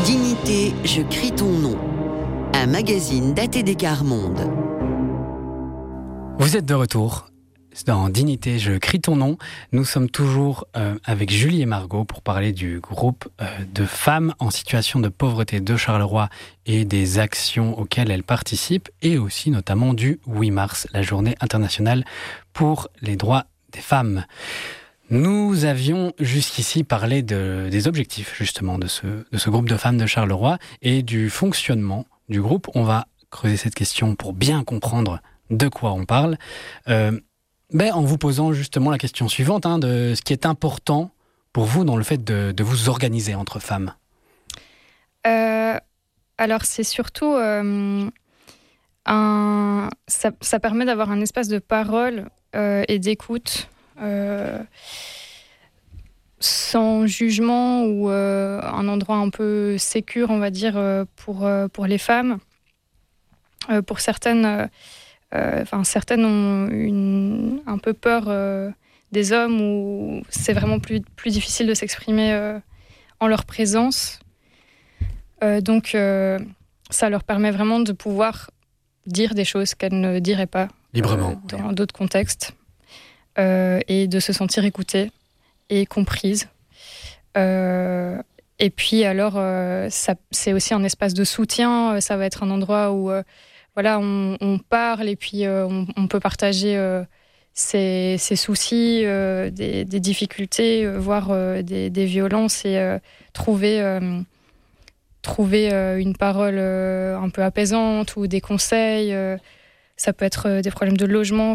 Dignité, je crie ton nom. Un magazine d'ATD Quart Monde. Vous êtes de retour dans Dignité, je crie ton nom. Nous sommes toujours avec Julie et Margot pour parler du groupe de femmes en situation de pauvreté de Charleroi et des actions auxquelles elles participent, et aussi notamment du 8 mars, la journée internationale pour les droits des femmes. Nous avions jusqu'ici parlé des objectifs justement de ce groupe de femmes de Charleroi et du fonctionnement du groupe. On va creuser cette question pour bien comprendre de quoi on parle, en vous posant justement la question suivante, de ce qui est important pour vous dans le fait de vous organiser entre femmes. Alors c'est surtout ça permet d'avoir un espace de parole et d'écoute sans jugement, ou un endroit un peu sécure, on va dire, pour les femmes. Pour certaines, certaines ont un peu peur des hommes, où c'est vraiment plus difficile de s'exprimer en leur présence. Donc ça leur permet vraiment de pouvoir dire des choses qu'elles ne diraient pas librement dans d'autres contextes. Et de se sentir écoutée et comprise. Et puis alors, c'est aussi un espace de soutien. Ça va être un endroit où on parle, et puis on peut partager ses soucis, des difficultés, voire des violences, et trouver une parole un peu apaisante, ou des conseils. Ça peut être des problèmes de logement.